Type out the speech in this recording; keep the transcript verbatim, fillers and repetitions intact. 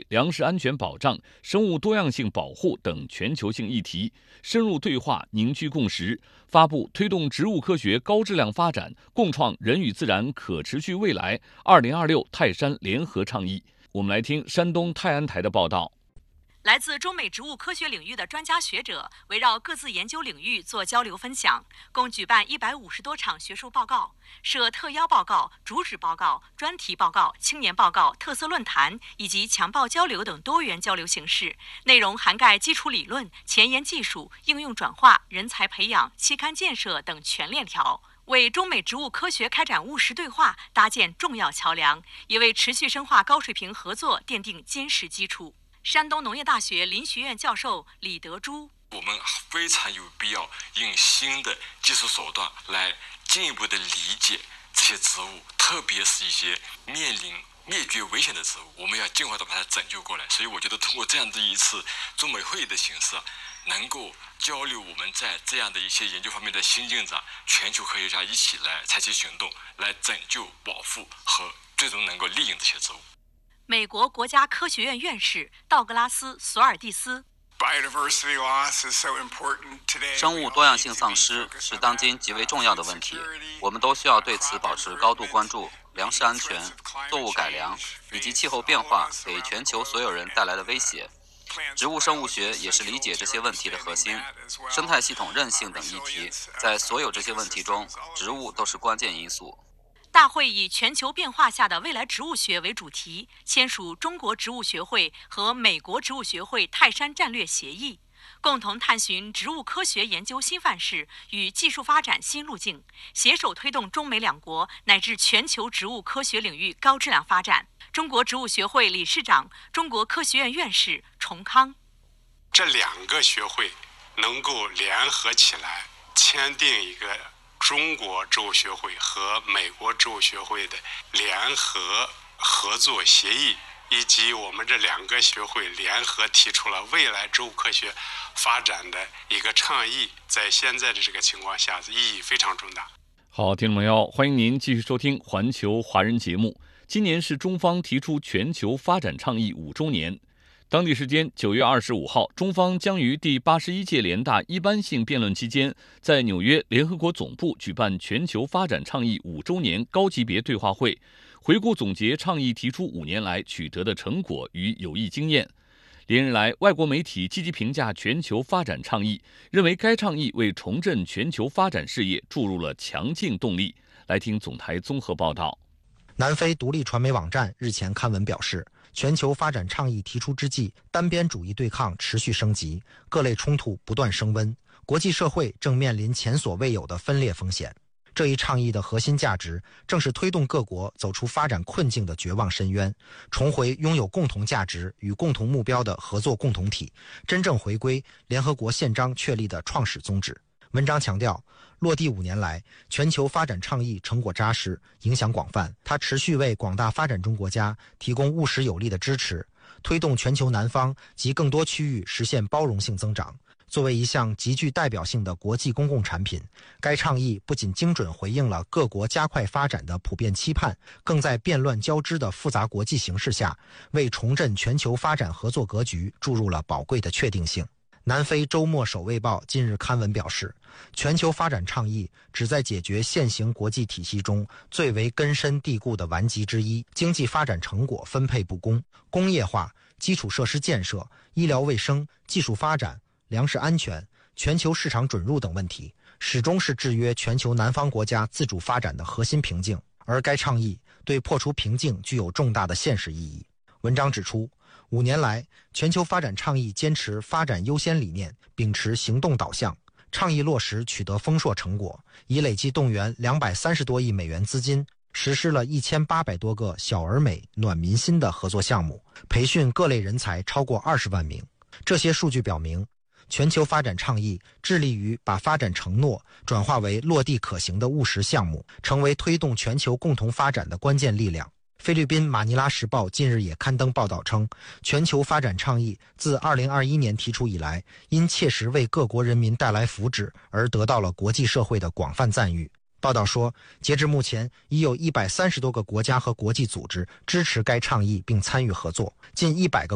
粮食安全保障、生物多样性保护等全球性议题，深入对话，凝聚共识，发布推动植物科学高质量发展，共创人与自然可持续未来二零二六泰山联合倡议。我们来听山东泰安台的报道。 来自中美植物科学领域的专家学者围绕各自研究领域做交流分享，共举办一百五十多场学术报告，设特邀报告、主旨报告、专题报告、青年报告、特色论坛以及强报交流等多元交流形式，内容涵盖基础理论、前沿技术、应用转化、人才培养、期刊建设等全链条，为中美植物科学开展务实对话搭建重要桥梁，也为持续深化高水平合作奠定坚实基础。山东农业大学林学院教授李德珠： 我们非常有必要用新的技术手段来进一步的理解这些植物，特别是一些面临灭绝危险的植物，我们要尽快的把它拯救过来。所以我觉得通过这样的一次中美会议的形式，能够交流我们在这样的一些研究方面的新进展，全球科学家一起来采取行动，来拯救、保护和最终能够利用这些植物。 美国国家科学院院士道格拉斯·索尔蒂斯： 生物多样性丧失是当今极为重要的问题，我们都需要对此保持高度关注。粮食安全、作物改良以及气候变化给全球所有人带来的威胁，植物生物学也是理解这些问题的核心。生态系统韧性等议题，在所有这些问题中，植物都是关键因素。 大会以全球变化下的未来植物学为主题，签署中国植物学会和美国植物学会泰山战略协议，共同探寻植物科学研究新范式与技术发展新路径，携手推动中美两国乃至全球植物科学领域高质量发展。中国植物学会理事长、中国科学院院士崇康： 这两个学会能够联合起来签订一个中国植物学会和美国植物学会的联合合作协议，以及我们这两个学会联合提出了未来植物科学发展的一个倡议，在现在的这个情况下，意义非常重大。 好，听众朋友，欢迎您继续收听环球华人节目。今年是中方提出全球发展倡议五周年。当地时间九月二十五号，中方将于第八十一届联大一般性辩论期间，在纽约联合国总部举办全球发展倡议五周年高级别对话会，回顾总结倡议提出五年来取得的成果与有益经验。连日来，外国媒体积极评价全球发展倡议，认为该倡议为重振全球发展事业注入了强劲动力。来听总台综合报道。 南非独立传媒网站日前刊文表示，全球发展倡议提出之际，单边主义对抗持续升级，各类冲突不断升温，国际社会正面临前所未有的分裂风险。这一倡议的核心价值，正是推动各国走出发展困境的绝望深渊，重回拥有共同价值与共同目标的合作共同体，真正回归联合国宪章确立的创始宗旨。文章强调，落地五年来，全球发展倡议成果扎实，影响广泛。它持续为广大发展中国家提供务实有力的支持，推动全球南方及更多区域实现包容性增长。作为一项极具代表性的国际公共产品，该倡议不仅精准回应了各国加快发展的普遍期盼，更在变乱交织的复杂国际形势下，为重振全球发展合作格局注入了宝贵的确定性。南非周末首卫报近日刊文表示，全球发展倡议旨在解决现行国际体系中最为根深蒂固的顽疾之一——经济发展成果分配不公、工业化、基础设施建设、医疗卫生、技术发展、粮食安全、全球市场准入等问题，始终是制约全球南方国家自主发展的核心瓶颈，而该倡议对破除瓶颈具有重大的现实意义。文章指出，五年来，全球发展倡议坚持发展优先理念，秉持行动导向，倡议落实取得丰硕成果，已累计动员两百三十多亿美元资金，实施了一千八百多个小而美、暖民心的合作项目，培训各类人才超过二十万名。这些数据表明，全球发展倡议致力于把发展承诺转化为落地可行的务实项目，成为推动全球共同发展的关键力量。菲律宾马尼拉时报近日也刊登报道称，全球发展倡议自二零二一年提出以来，因切实为各国人民带来福祉而得到了国际社会的广泛赞誉。报道说，截至目前，已有一百三十多个国家和国际组织支持该倡议并参与合作，近一百个